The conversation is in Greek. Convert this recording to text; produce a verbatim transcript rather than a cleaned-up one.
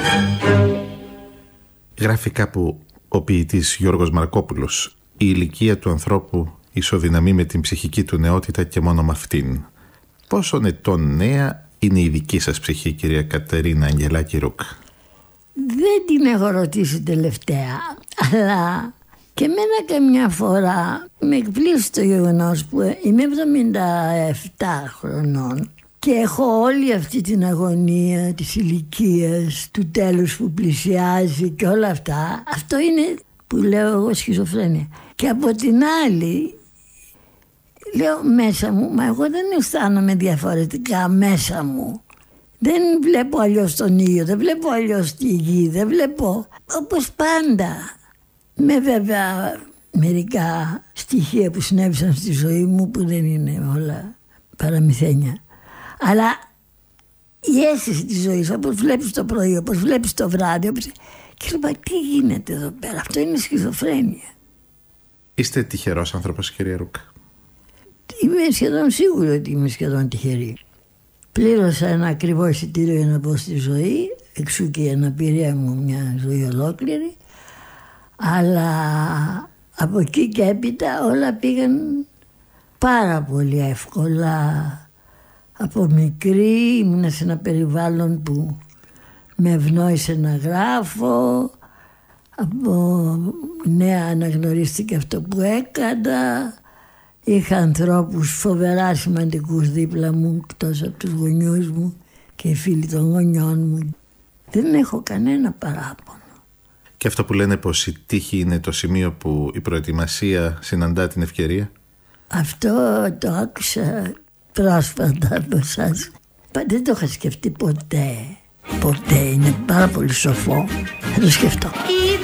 Γράφει κάπου ο ποιητής Γιώργος Μαρκόπουλος: η ηλικία του ανθρώπου ισοδυναμεί με την ψυχική του νεότητα και μόνο με αυτήν. Πόσων ετών νέα είναι η δική σας ψυχή, κυρία Κατερίνα Αγγελάκη Ρουκ? Δεν την έχω ρωτήσει τελευταία, αλλά και εμένα καμιά φορά με εκπλήσει το γεγονός που είμαι εβδομήντα επτά χρονών και έχω όλη αυτή την αγωνία της ηλικίας, του τέλους που πλησιάζει και όλα αυτά. Αυτό είναι που λέω εγώ σχιζοφρένεια. Και από την άλλη λέω μέσα μου, μα εγώ δεν αισθάνομαι διαφορετικά μέσα μου. Δεν βλέπω αλλιώς τον ήλιο, δεν βλέπω αλλιώς τη γη, δεν βλέπω όπως πάντα. Με βέβαια μερικά στοιχεία που συνέβησαν στη ζωή μου που δεν είναι όλα παραμυθένια. Αλλά η αίσθηση της ζωής, όπως βλέπεις το πρωί, όπως βλέπεις το βράδυ, όπως... και λέω, τι γίνεται εδώ πέρα, αυτό είναι σχιζοφρένεια. Είστε τυχερός άνθρωπος, κυρία Ρουκ? Είμαι σχεδόν σίγουρη ότι είμαι σχεδόν τυχερή. Πλήρωσα ένα ακριβό εισιτήριο για να μπω στη ζωή, εξού και η αναπηρία μου μια ζωή ολόκληρη, αλλά από εκεί και έπειτα όλα πήγαν πάρα πολύ εύκολα. Από μικρή ήμουν σε ένα περιβάλλον που με ευνόησε να γράφω, από νέα αναγνωρίστηκε αυτό που έκανα. Είχα ανθρώπους φοβερά σημαντικούς δίπλα μου, εκτός από τους γονιούς μου και οι φίλοι των γονιών μου. Δεν έχω κανένα παράπονο. Και αυτό που λένε πως η τύχη είναι το σημείο που η προετοιμασία συναντά την ευκαιρία. Αυτό το άκουσα πρόσφατα από εσάς. Δεν το είχα σκεφτεί ποτέ. Ποτέ. Είναι πάρα πολύ σοφό. Θα το σκεφτώ.